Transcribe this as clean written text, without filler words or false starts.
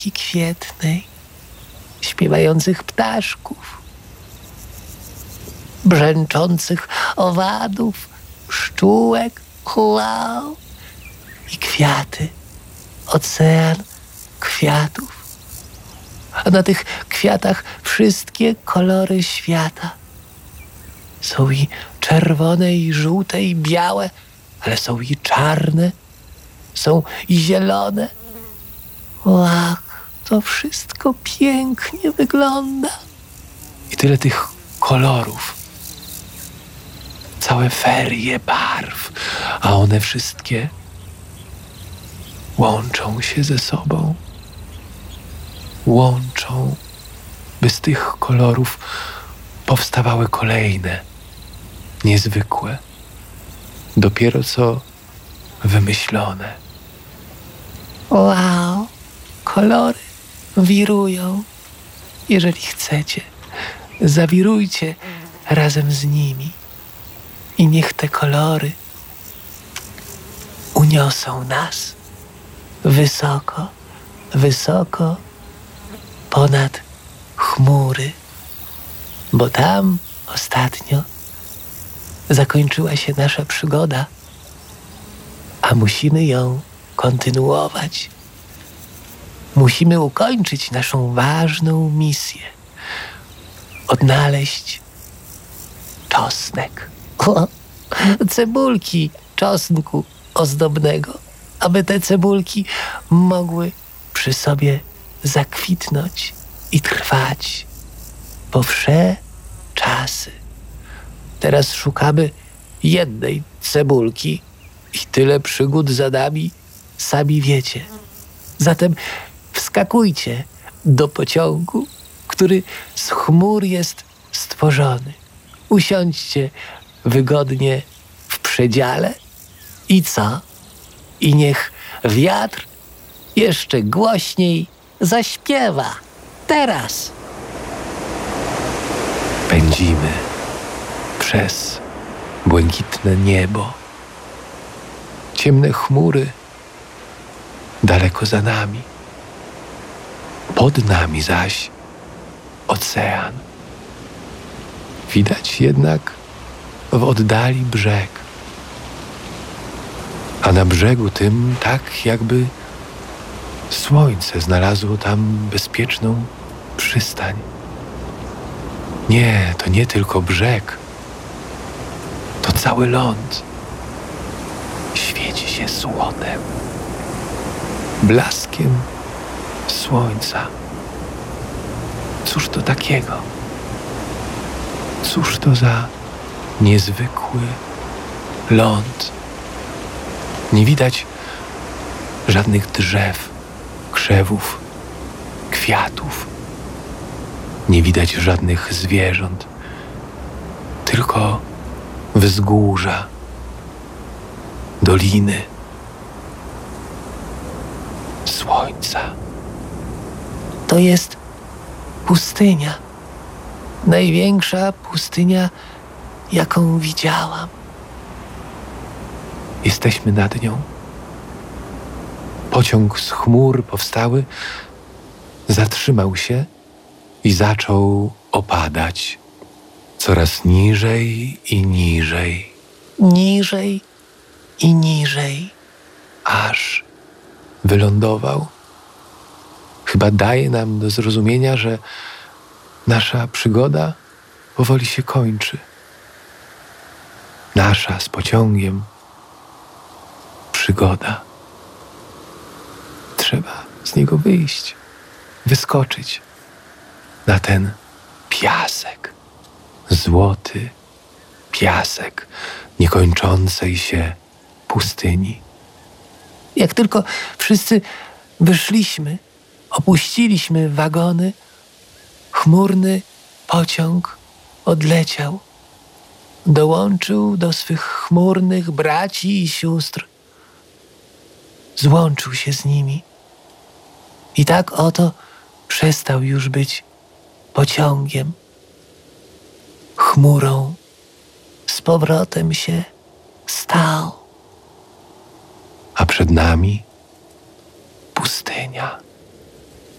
kwietnej, śpiewających ptaszków, brzęczących owadów, pszczółek, wow, i kwiaty, ocean kwiatów. A na tych kwiatach wszystkie kolory świata. Są i czerwone, i żółte, i białe, ale są i czarne, są i zielone. Ach, to wszystko pięknie wygląda. I tyle tych kolorów. Całe ferie barw, a one wszystkie łączą się ze sobą. Łączą, by z tych kolorów powstawały kolejne, niezwykłe, dopiero co wymyślone. Wow, kolory wirują. Jeżeli chcecie, zawirujcie razem z nimi i niech te kolory uniosą nas wysoko, wysoko ponad chmury, bo tam ostatnio zakończyła się nasza przygoda, a musimy ją kontynuować. Musimy ukończyć naszą ważną misję. Odnaleźć czosnek. Cebulki czosnku ozdobnego, aby te cebulki mogły przy sobie zakwitnąć i trwać po wsze czasy. Teraz szukamy jednej cebulki i tyle przygód za nami, sami wiecie. Zatem wskakujcie do pociągu, który z chmur jest stworzony. Usiądźcie wygodnie w przedziale i co? I niech wiatr jeszcze głośniej zaśpiewa. Teraz. Pędzimy przez błękitne niebo. Ciemne chmury daleko za nami. Pod nami zaś ocean. Widać jednak w oddali brzeg. A na brzegu tym tak jakby słońce znalazło tam bezpieczną przystań. Nie, to nie tylko brzeg. To cały ląd. Świeci się złotem, blaskiem słońca. Cóż to takiego? Cóż to za niezwykły ląd? Nie widać żadnych drzew, krzewów, kwiatów. Nie widać żadnych zwierząt, tylko wzgórza, doliny, słońca. To jest pustynia. Największa pustynia, jaką widziałam. Jesteśmy nad nią. Pociąg z chmur powstały zatrzymał się i zaczął opadać coraz niżej i niżej. Niżej i niżej, aż wylądował. Chyba daje nam do zrozumienia, że nasza przygoda powoli się kończy. Nasza z pociągiem przygoda. Trzeba z niego wyjść, wyskoczyć na ten piasek, złoty piasek niekończącej się pustyni. Jak tylko wszyscy wyszliśmy, opuściliśmy wagony, chmurny pociąg odleciał. Dołączył do swych chmurnych braci i sióstr. Złączył się z nimi. I tak oto przestał już być pociągiem. Chmurą z powrotem się stał. A przed nami